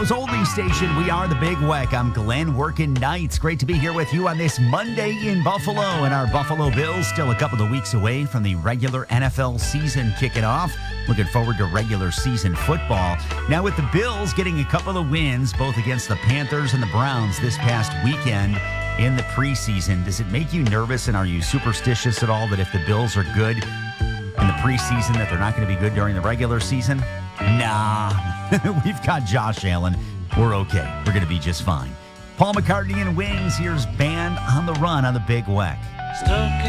Buffalo's only station. We are the Big Weck. I'm Glenn working nights. Great to be here with you on this Monday in Buffalo. And our Buffalo Bills still a couple of weeks away from the regular NFL season kicking off. Looking forward to regular season football. Now with the Bills getting a couple of wins, both against the Panthers and the Browns this past weekend in the preseason, does it make you nervous and are you superstitious at all that if the Bills are good in the preseason that they're not going to be good during the regular season? Nah, we've got Josh Allen. We're okay. We're going to be just fine. Paul McCartney and Wings. Here's Band on the Run on the Big Weck. Stuck